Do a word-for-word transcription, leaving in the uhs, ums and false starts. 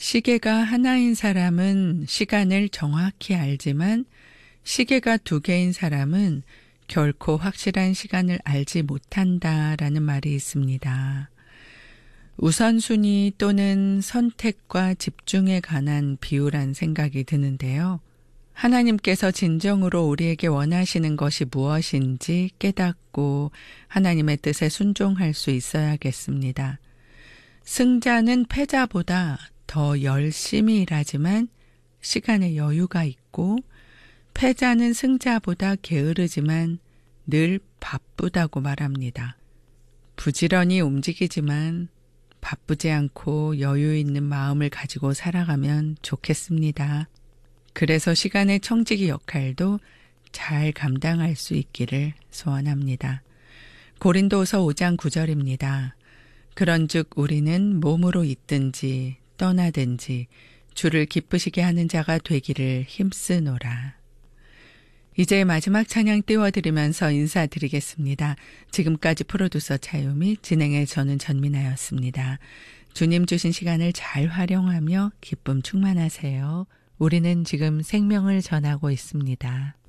시계가 하나인 사람은 시간을 정확히 알지만 시계가 두 개인 사람은 결코 확실한 시간을 알지 못한다라는 말이 있습니다. 우선순위 또는 선택과 집중에 관한 비유란 생각이 드는데요. 하나님께서 진정으로 우리에게 원하시는 것이 무엇인지 깨닫고 하나님의 뜻에 순종할 수 있어야겠습니다. 승자는 패자보다 더 열심히 일하지만 시간에 여유가 있고, 패자는 승자보다 게으르지만 늘 바쁘다고 말합니다. 부지런히 움직이지만 바쁘지 않고 여유 있는 마음을 가지고 살아가면 좋겠습니다. 그래서 시간의 청지기 역할도 잘 감당할 수 있기를 소원합니다. 고린도후서 오 장 구 절입니다. 그런즉 우리는 몸으로 있든지 떠나든지 주를 기쁘시게 하는 자가 되기를 힘쓰노라. 이제 마지막 찬양 띄워드리면서 인사드리겠습니다. 지금까지 프로듀서 차유미, 진행의 저는 전민아였습니다. 주님 주신 시간을 잘 활용하며 기쁨 충만하세요. 우리는 지금 생명을 전하고 있습니다.